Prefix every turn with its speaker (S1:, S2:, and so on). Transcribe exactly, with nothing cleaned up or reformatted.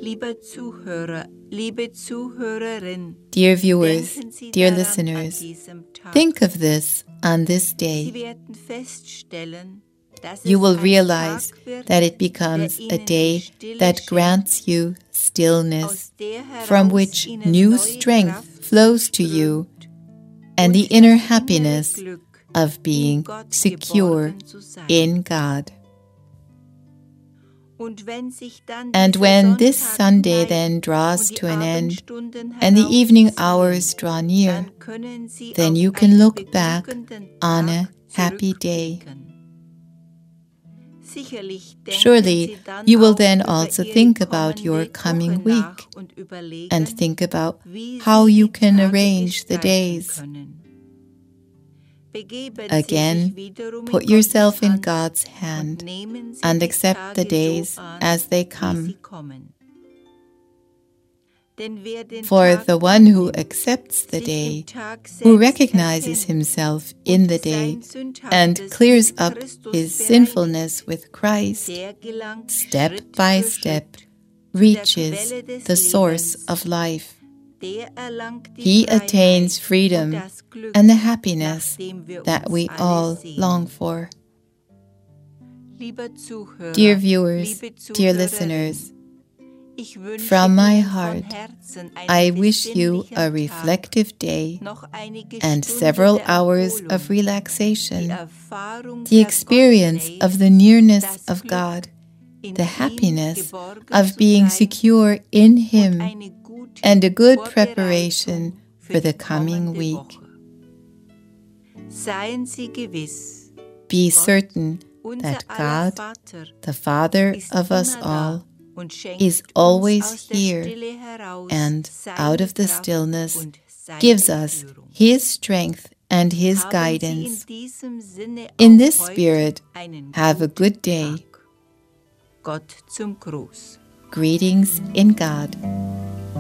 S1: Lieber Zuhörer, liebe Zuhörerin,
S2: Dear viewers,
S1: denken Sie
S2: dear
S1: daran
S2: listeners,
S1: an diesem Tag.
S2: think of this on this
S1: Sie
S2: day.
S1: werden feststellen, dass
S2: You
S1: es
S2: will
S1: ein
S2: realize
S1: Tag wird,
S2: that it
S1: der
S2: becomes a
S1: Ihnen
S2: day
S1: die Stille
S2: that
S1: schenkt,
S2: grants you stillness,
S1: aus der
S2: from
S1: heraus
S2: which
S1: Ihnen
S2: new
S1: neue
S2: strength
S1: Kraft
S2: flows to you,
S1: strömt
S2: and the
S1: und
S2: inner
S1: das innere
S2: happiness
S1: Glück,
S2: of
S1: in
S2: being
S1: Gott
S2: secure
S1: geborgen zu sein.
S2: in God.
S1: Und wenn sich dann
S2: And
S1: dieser
S2: when this
S1: Sonntag
S2: Sunday
S1: neigt
S2: then draws
S1: und die
S2: to an end,
S1: Abendstunden
S2: and the evening
S1: heranziehen,
S2: hours draw near,
S1: dann können Sie
S2: then
S1: auf
S2: you can
S1: einen
S2: look back
S1: beglückenden
S2: on a
S1: Tag
S2: happy day.
S1: zurückblicken. Sicherlich denken
S2: Surely
S1: Sie dann
S2: you will
S1: auch
S2: then
S1: über
S2: also
S1: Ihre
S2: think about your
S1: kommende
S2: coming
S1: Woche
S2: week
S1: nach und überlegen,
S2: and think about
S1: wie
S2: how
S1: Sie
S2: you
S1: die
S2: can
S1: Tage
S2: arrange the
S1: gestalten
S2: days.
S1: können. Begeben Sie
S2: Again,
S1: sich wiederum
S2: put
S1: in
S2: yourself
S1: Gottes
S2: in
S1: Hand
S2: God's
S1: und
S2: hand
S1: nehmen Sie
S2: and
S1: die
S2: accept the
S1: Tage
S2: days
S1: so an,
S2: as they
S1: wie
S2: come.
S1: sie kommen. Denn wer den
S2: For
S1: Tag
S2: the one who
S1: annimmt,
S2: accepts the
S1: sich
S2: day,
S1: im Tag
S2: who
S1: selbst
S2: recognizes
S1: erkennt
S2: himself in
S1: und
S2: the day
S1: sein
S2: and
S1: Sündhaftes
S2: clears
S1: mit
S2: up
S1: Christus
S2: his
S1: bereinigt,
S2: sinfulness with Christ,
S1: der gelangt
S2: step
S1: Schritt
S2: by
S1: für
S2: step,
S1: Schritt
S2: reaches
S1: Quelle des
S2: the source
S1: Lebens.
S2: of life.
S1: Der erlangt die
S2: He
S1: Freiheit
S2: attains
S1: und
S2: freedom
S1: das Glück,
S2: and the happiness
S1: nach dem wir
S2: that
S1: uns
S2: we
S1: alle
S2: all
S1: sehnen.
S2: long for.
S1: Lieber Zuhörer,
S2: Dear viewers,
S1: liebe
S2: dear
S1: Zuhörerin,
S2: listeners,
S1: ich wünsche
S2: from my
S1: Ihnen von
S2: heart,
S1: Herzen einen
S2: I wish you
S1: besinnlichen
S2: a
S1: Tag,
S2: reflective day
S1: noch einige
S2: and
S1: Stunden
S2: several
S1: der
S2: hours
S1: Erholung,
S2: of
S1: die
S2: relaxation,
S1: Erfahrung
S2: the
S1: der
S2: experience
S1: Gottesnähe,
S2: of the nearness
S1: das
S2: of
S1: Glück,
S2: God,
S1: in
S2: the
S1: ihm
S2: happiness
S1: geborgen
S2: of
S1: zu
S2: being
S1: sein
S2: secure in
S1: und
S2: Him,
S1: eine gute
S2: and a good
S1: Vorbereitung
S2: preparation
S1: für
S2: for the
S1: die
S2: coming
S1: kommende
S2: week.
S1: Woche. Seien Sie gewiss,
S2: Be
S1: Gott,
S2: certain
S1: unser
S2: that
S1: aller
S2: God,
S1: Vater,
S2: the Father
S1: ist
S2: of us
S1: immer
S2: all,
S1: da und schenkt
S2: is
S1: uns
S2: always
S1: aus der
S2: here
S1: Stille heraus
S2: and
S1: seine
S2: out of the
S1: Kraft
S2: stillness
S1: und seine
S2: gives us
S1: Führung.
S2: His strength and His
S1: Haben Sie in
S2: guidance.
S1: diesem Sinne
S2: In
S1: auch
S2: this
S1: heute
S2: spirit,
S1: einen
S2: have a
S1: guten
S2: good day.
S1: Tag. Gott zum Gruß.
S2: Greetings in God.